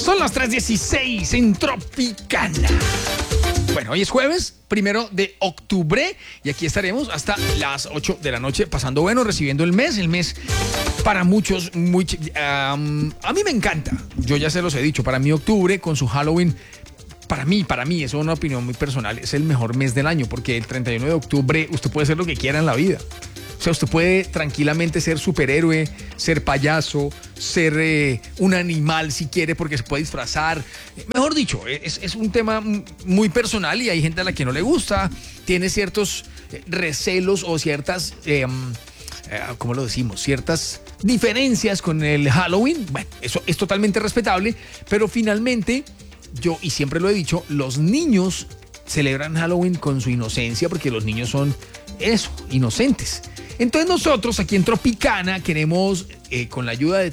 Son las 3:16 en Tropicana. Bueno, hoy es jueves, 1 de octubre, y aquí estaremos hasta las 8 de la noche, pasando bueno, recibiendo el mes. El mes para muchos, a mí me encanta. Yo ya se los he dicho, para mí octubre con su Halloween, para mí, eso es una opinión muy personal, es el mejor mes del año, porque el 31 de octubre usted puede hacer lo que quiera en la vida. O sea, usted puede tranquilamente ser superhéroe, ser payaso, ser un animal si quiere, porque se puede disfrazar. Mejor dicho, es un tema muy personal y hay gente a la que no le gusta, tiene ciertos recelos o ciertas, ¿cómo lo decimos? Ciertas diferencias con el Halloween. Bueno, eso es totalmente respetable, pero finalmente, yo, y siempre lo he dicho, los niños celebran Halloween con su inocencia, porque los niños son eso, inocentes. Entonces nosotros aquí en Tropicana queremos, con la ayuda de